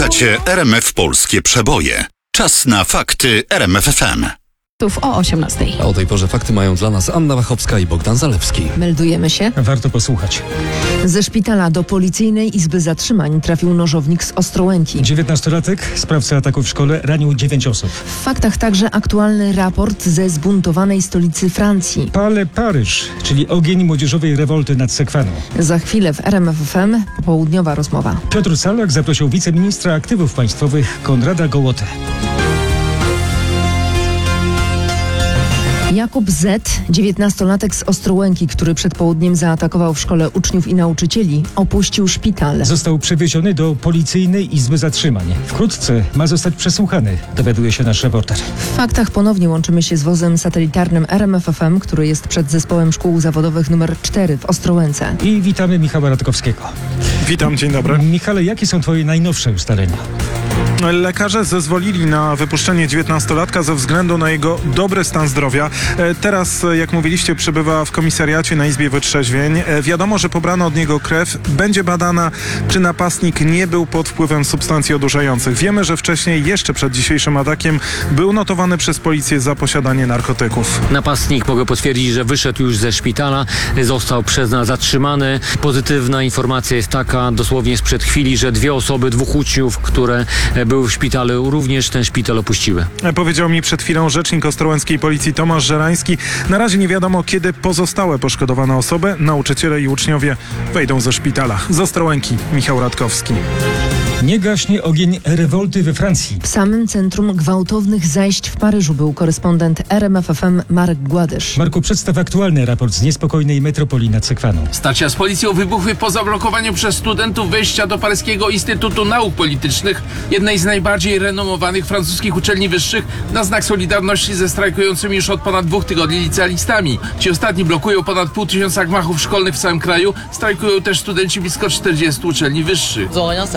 Słuchacie RMF Polskie Przeboje. Czas na fakty RMF FM. O 18. A o tej porze fakty mają dla nas Anna Wachowska i Bogdan Zalewski. Meldujemy się. Warto posłuchać. Ze szpitala do Policyjnej Izby Zatrzymań trafił nożownik z Ostrołęki. 19-latek, sprawca ataku w szkole, ranił 9 osób. W faktach także aktualny raport ze zbuntowanej stolicy Francji. Pale Paryż, czyli ogień młodzieżowej rewolty nad Sekwaną. Za chwilę w RMF FM popołudniowa rozmowa. Piotr Salak zaprosił wiceministra aktywów państwowych Konrada Gołotę. Jakub Z., 19-latek z Ostrołęki, który przed południem zaatakował w szkole uczniów i nauczycieli, opuścił szpital. Został przewieziony do Policyjnej Izby Zatrzymań. Wkrótce ma zostać przesłuchany, dowiaduje się nasz reporter. W faktach ponownie łączymy się z wozem satelitarnym RMF FM, który jest przed zespołem szkół zawodowych nr 4 w Ostrołęce. I witamy Michała Radkowskiego. Witam, dzień dobry. Michale, jakie są twoje najnowsze ustalenia? Lekarze zezwolili na wypuszczenie 19-latka ze względu na jego dobry stan zdrowia. Teraz, jak mówiliście, przebywa w komisariacie na Izbie Wytrzeźwień. Wiadomo, że pobrano od niego krew. Będzie badana, czy napastnik nie był pod wpływem substancji odurzających. Wiemy, że wcześniej, jeszcze przed dzisiejszym atakiem, był notowany przez policję za posiadanie narkotyków. Napastnik, mogę potwierdzić, że wyszedł już ze szpitala, został przez nas zatrzymany. Pozytywna informacja jest taka, dosłownie sprzed chwili, że 2 osoby, 2 uczniów, które były w szpitalu, również ten szpital opuściły. Powiedział mi przed chwilą rzecznik ostrołęckiej policji Tomasz Żerański. Na razie nie wiadomo, kiedy pozostałe poszkodowane osoby, nauczyciele i uczniowie wejdą ze szpitala. Z Ostrołęki Michał Radkowski. Nie gaśnie ogień rewolty we Francji. W samym centrum gwałtownych zajść w Paryżu był korespondent RMF FM Marek Gładysz. Marku, przedstaw aktualny raport z niespokojnej metropolii nad Sekwaną. Starcia z policją wybuchły po zablokowaniu przez studentów wejścia do Paryskiego Instytutu Nauk Politycznych, jednej z najbardziej renomowanych francuskich uczelni wyższych, na znak solidarności ze strajkującymi już od ponad 2 tygodni licealistami. Ci ostatni blokują ponad 500 gmachów szkolnych w całym kraju, strajkują też studenci blisko 40 uczelni wyższych.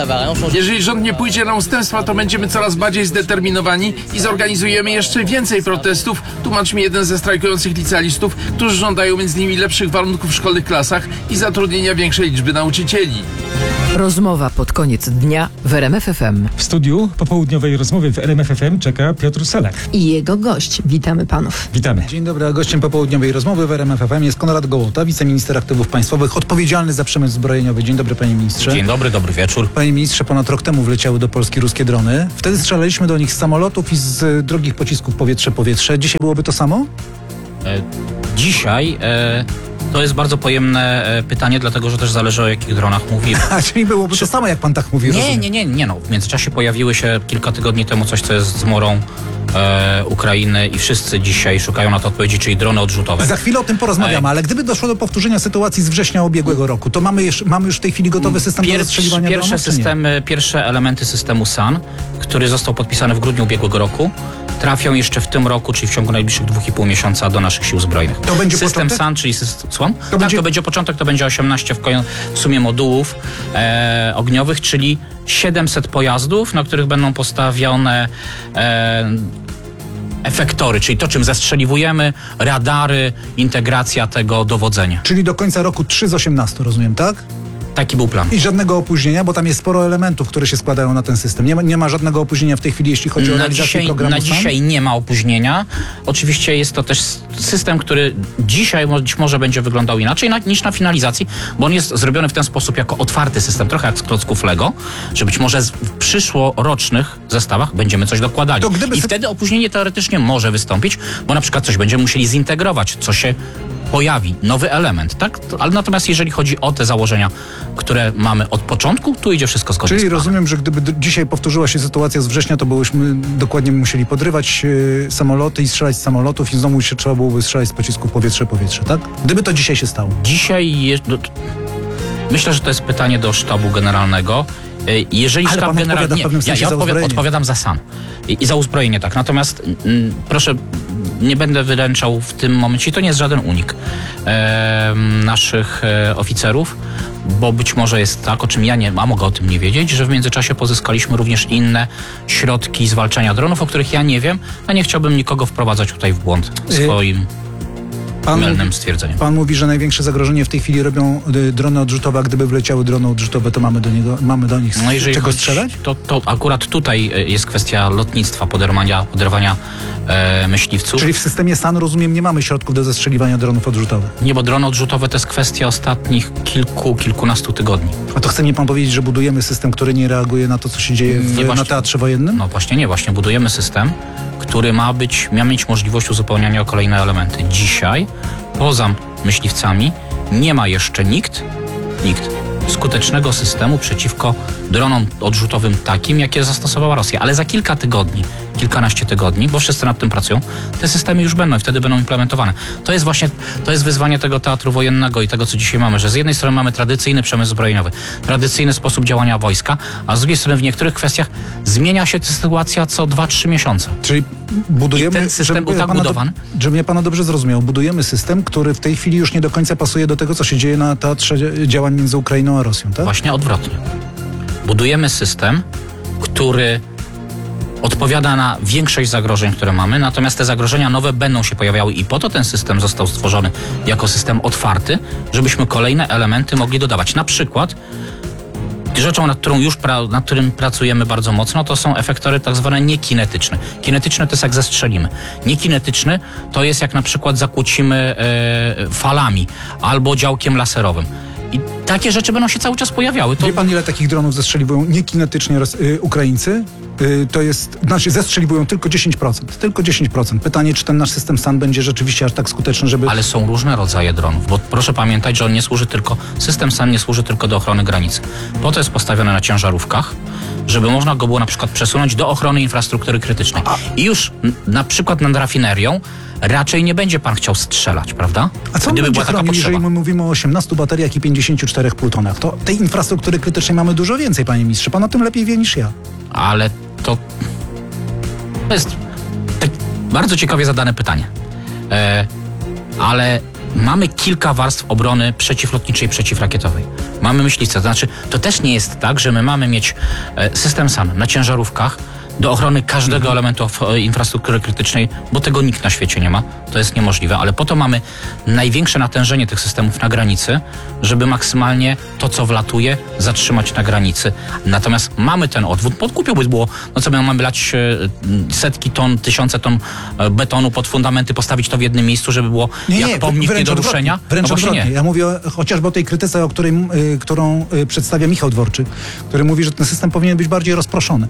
Jeżeli rząd nie pójdzie na ustępstwa, to będziemy coraz bardziej zdeterminowani i zorganizujemy jeszcze więcej protestów, tłumaczy mi jeden ze strajkujących licealistów, którzy żądają między innymi lepszych warunków w szkolnych klasach i zatrudnienia większej liczby nauczycieli. Rozmowa pod koniec dnia w RMF FM. W studiu popołudniowej rozmowy w RMF FM czeka Piotr Salak. I jego gość. Witamy panów. Witamy. Dzień dobry, a gościem popołudniowej rozmowy w RMF FM jest Konrad Gołota, wiceminister aktywów państwowych, odpowiedzialny za przemysł zbrojeniowy. Dzień dobry, panie ministrze. Dzień dobry, dobry wieczór. Panie ministrze, ponad rok temu wleciały do Polski ruskie drony. Wtedy strzelaliśmy do nich z samolotów i z drogich pocisków powietrze-powietrze. Dzisiaj byłoby to samo? Dzisiaj to jest bardzo pojemne pytanie, dlatego że też zależy, o jakich dronach mówimy. A, czyli byłoby to samo, jak pan tak mówi? Nie. No. W międzyczasie pojawiły się kilka tygodni temu coś, co jest zmorą Ukrainy i wszyscy dzisiaj szukają na to odpowiedzi, czyli drony odrzutowe. Za chwilę o tym porozmawiamy, ale gdyby doszło do powtórzenia sytuacji z września ubiegłego roku, to mamy już w tej chwili gotowy system do rozstrzeliwania dronów, Pierwsze elementy systemu SAN, który został podpisany w grudniu ubiegłego roku, trafią jeszcze w tym roku, czyli w ciągu najbliższych 2,5 miesiąca do naszych sił zbrojnych. To będzie system początek? SAN, czyli to będzie początek, to będzie 18 w sumie modułów ogniowych, czyli 700 pojazdów, na których będą postawione efektory, czyli to, czym zestrzeliwujemy, radary, integracja tego dowodzenia. Czyli do końca roku 3 z 18, rozumiem, tak? Taki był plan. I żadnego opóźnienia, bo tam jest sporo elementów, które się składają na ten system. Nie ma żadnego opóźnienia w tej chwili, jeśli chodzi o realizację programu Na dzisiaj nie ma opóźnienia. Oczywiście jest to też system, który dzisiaj być może będzie wyglądał inaczej niż na finalizacji, bo on jest zrobiony w ten sposób jako otwarty system, trochę jak z klocków Lego, że być może w przyszłorocznych zestawach będziemy coś dokładali. I wtedy opóźnienie teoretycznie może wystąpić, bo na przykład coś będziemy musieli zintegrować, co się pojawi, nowy element, tak? Ale natomiast jeżeli chodzi o te założenia, które mamy od początku, tu idzie wszystko zgodnie. Czyli rozumiem, że gdyby dzisiaj powtórzyła się sytuacja z września, to byśmy dokładnie musieli podrywać samoloty i strzelać z samolotów i znowu trzeba byłoby strzelać z pocisków powietrze-powietrze, tak? Gdyby to dzisiaj się stało. Myślę, że to jest pytanie do sztabu generalnego. Jeżeli ale sztab generalny... Ja odpowiadam za SAN i za uzbrojenie, tak. Natomiast proszę, nie będę wyręczał w tym momencie, i to nie jest żaden unik naszych oficerów, bo być może jest tak, o czym ja mogę o tym nie wiedzieć, że w międzyczasie pozyskaliśmy również inne środki zwalczania dronów, o których ja nie wiem, a nie chciałbym nikogo wprowadzać tutaj w błąd swoim mylnym stwierdzeniem. Pan mówi, że największe zagrożenie w tej chwili robią drony odrzutowe, a gdyby wleciały drony odrzutowe, to mamy do nich czego strzelać? To akurat tutaj jest kwestia lotnictwa, poderwania myśliwców. Czyli w systemie SAN, rozumiem, nie mamy środków do zastrzeliwania dronów odrzutowych. Nie, bo drony odrzutowe to jest kwestia ostatnich kilkunastu tygodni. A to chce mi pan powiedzieć, że budujemy system, który nie reaguje na to, co się dzieje na teatrze wojennym? No właśnie nie, właśnie budujemy system, który ma mieć możliwość uzupełniania o kolejne elementy. Dzisiaj, poza myśliwcami, nie ma jeszcze nikt skutecznego systemu przeciwko dronom odrzutowym takim, jakie zastosowała Rosja. Ale za kilkanaście tygodni, bo wszyscy nad tym pracują, te systemy już będą i wtedy będą implementowane. To jest wyzwanie tego teatru wojennego i tego, co dzisiaj mamy, że z jednej strony mamy tradycyjny przemysł zbrojeniowy, tradycyjny sposób działania wojska, a z drugiej strony w niektórych kwestiach zmienia się ta sytuacja co 2-3 miesiące. Czyli budujemy... I ten system był tak budowany? Żebym ja pana dobrze zrozumiał, budujemy system, który w tej chwili już nie do końca pasuje do tego, co się dzieje na teatrze działań między Ukrainą a Rosją, tak? Właśnie odwrotnie. Budujemy system, który odpowiada na większość zagrożeń, które mamy, natomiast te zagrożenia nowe będą się pojawiały i po to ten system został stworzony jako system otwarty, żebyśmy kolejne elementy mogli dodawać. Na przykład rzeczą, nad którym pracujemy bardzo mocno, to są efektory tak zwane niekinetyczne. Kinetyczne to jest jak zestrzelimy. Niekinetyczny to jest jak na przykład zakłócimy falami albo działkiem laserowym. I takie rzeczy będą się cały czas pojawiały. Wie pan, ile takich dronów zestrzeliwują niekinetycznie Ukraińcy? Zestrzeliwują tylko 10%. Tylko 10%. Pytanie, czy ten nasz system SAN będzie rzeczywiście aż tak skuteczny, żeby... Ale są różne rodzaje dronów, bo proszę pamiętać, że system SAN nie służy tylko do ochrony granicy. Po to jest postawione na ciężarówkach, żeby można go było na przykład przesunąć do ochrony infrastruktury krytycznej. I już na przykład nad rafinerią raczej nie będzie pan chciał strzelać, prawda? A co gdyby będzie była taka chronił, potrzeba? jeżeli my mówimy o 18 bateriach i 54 plutonach? To tej infrastruktury krytycznej mamy dużo więcej, panie ministrze. Pan o tym lepiej wie niż ja. Ale to jest bardzo ciekawie zadane pytanie. Ale mamy kilka warstw obrony przeciwlotniczej, przeciwrakietowej. Mamy myśliwce. To znaczy, to też nie jest tak, że my mamy mieć system SAN na ciężarówkach do ochrony każdego elementu infrastruktury krytycznej, bo tego nikt na świecie nie ma. To jest niemożliwe, ale po to mamy największe natężenie tych systemów na granicy, żeby maksymalnie to, co wlatuje, zatrzymać na granicy. Natomiast mamy ten odwód. Podkupił by było, co mamy lać setki ton, tysiące ton betonu pod fundamenty, postawić to w jednym miejscu, żeby było jak pomnik nie do ruszenia. Wręcz odwrotnie. Ja mówię chociażby o tej krytyce, którą przedstawia Michał Dworczyk, który mówi, że ten system powinien być bardziej rozproszony.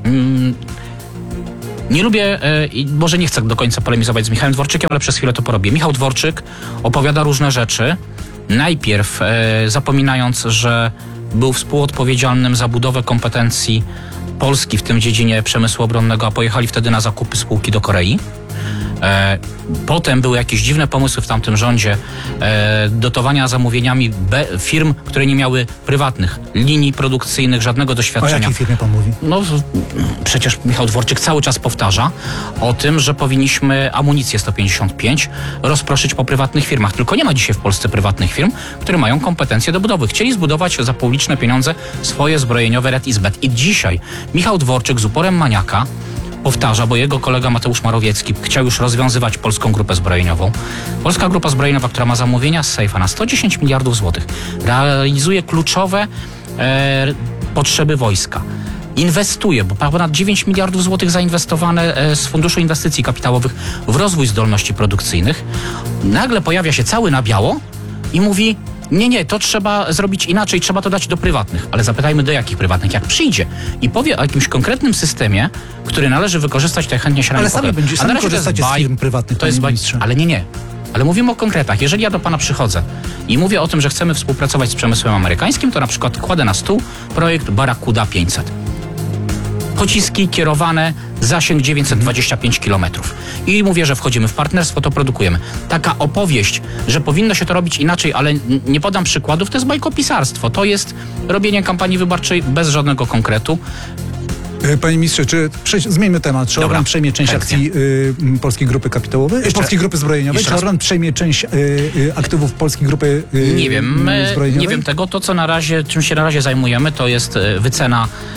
Nie lubię i może nie chcę do końca polemizować z Michałem Dworczykiem, ale przez chwilę to porobię. Michał Dworczyk opowiada różne rzeczy. Najpierw zapominając, że był współodpowiedzialnym za budowę kompetencji Polski w tym dziedzinie przemysłu obronnego, a pojechali wtedy na zakupy spółki do Korei. Potem były jakieś dziwne pomysły w tamtym rządzie dotowania zamówieniami firm, które nie miały prywatnych linii produkcyjnych, żadnego doświadczenia. O jakiej firmie pan mówi? No przecież Michał Dworczyk cały czas powtarza o tym, że powinniśmy amunicję 155 rozproszyć po prywatnych firmach. Tylko nie ma dzisiaj w Polsce prywatnych firm, które mają kompetencje do budowy. Chcieli zbudować za publiczne pieniądze swoje zbrojeniowe red i zbet. I dzisiaj Michał Dworczyk z uporem maniaka powtarza, bo jego kolega Mateusz Morawiecki chciał już rozwiązywać Polską Grupę Zbrojeniową. Polska Grupa Zbrojeniowa, która ma zamówienia z sejfa na 110 miliardów złotych, realizuje kluczowe potrzeby wojska. Inwestuje, bo ponad 9 miliardów złotych zainwestowane z Funduszu Inwestycji Kapitałowych w rozwój zdolności produkcyjnych. Nagle pojawia się cały na biało i mówi: nie, to trzeba zrobić inaczej, trzeba to dać do prywatnych. Ale zapytajmy, do jakich prywatnych? Jak przyjdzie i powie o jakimś konkretnym systemie, który należy wykorzystać, to ja chętnie się na nim Ale sami korzystacie z firm prywatnych, to jest panie ministrze. Ale nie. Ale mówimy o konkretach. Jeżeli ja do pana przychodzę i mówię o tym, że chcemy współpracować z przemysłem amerykańskim, to na przykład kładę na stół projekt Barracuda 500. Pociski kierowane, zasięg 925 km. I mówię, że wchodzimy w partnerstwo, to produkujemy. Taka opowieść, że powinno się to robić inaczej, ale nie podam przykładów, to jest bajkopisarstwo. To jest robienie kampanii wyborczej bez żadnego konkretu. Panie ministrze, zmieńmy temat. Czy Orlen przejmie część akcji Polskiej Grupy Kapitałowej? Polskiej Grupy Zbrojeniowej? Czy Orlen przejmie część aktywów Polskiej Grupy Nie wiem. Zbrojeniowej? Nie wiem tego. To, czym się na razie zajmujemy, to jest wycena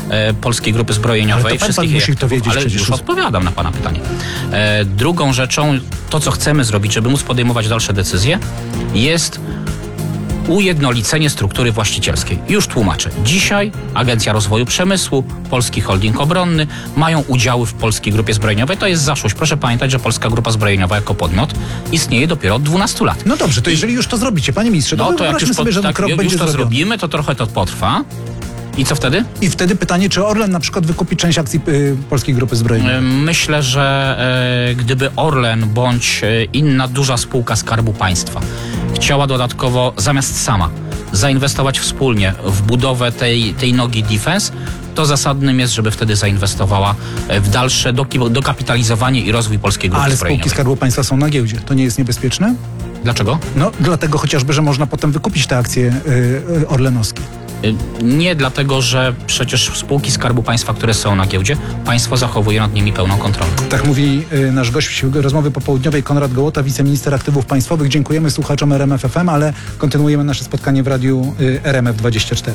Polskiej Grupy Zbrojeniowej. Ale to pan wszystkich musi jej to wiedzieć ale przecież. już odpowiadam na pana pytanie. Drugą rzeczą, to co chcemy zrobić, żeby móc podejmować dalsze decyzje, jest ujednolicenie struktury właścicielskiej. Już tłumaczę. Dzisiaj Agencja Rozwoju Przemysłu, Polski Holding Obronny mają udziały w Polskiej Grupie Zbrojeniowej. To jest zaszłość. Proszę pamiętać, że Polska Grupa Zbrojeniowa jako podmiot istnieje dopiero od 12 lat. No dobrze, to jeżeli już to zrobicie, panie ministrze, No to jak już, sobie, że ten krok będzie już to zrobiony. zrobimy, to trochę to potrwa. I co wtedy? I wtedy pytanie, czy Orlen na przykład wykupi część akcji Polskiej Grupy Zbrojeniowej? Myślę, że gdyby Orlen bądź inna duża spółka Skarbu Państwa chciała dodatkowo, zamiast sama, zainwestować wspólnie w budowę tej nogi defense, to zasadnym jest, żeby wtedy zainwestowała w dalsze dokapitalizowanie i rozwój Polskiej Grupy Ale Zbrojeniowej. spółki Skarbu Państwa są na giełdzie. To nie jest niebezpieczne? Dlaczego? No, dlatego chociażby, że można potem wykupić te akcje orlenowskie. Nie dlatego, że przecież spółki Skarbu Państwa, które są na giełdzie, państwo zachowuje nad nimi pełną kontrolę. Tak mówi nasz gość rozmowy popołudniowej, Konrad Gołota, wiceminister aktywów państwowych. Dziękujemy słuchaczom RMF FM, ale kontynuujemy nasze spotkanie w radiu RMF24.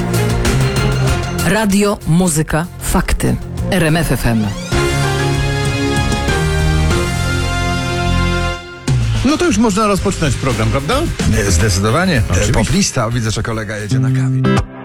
Radio, muzyka, fakty. RMF FM. No to już można rozpoczynać program, prawda? Zdecydowanie. Poplista, widzę, że kolega jedzie na kawie.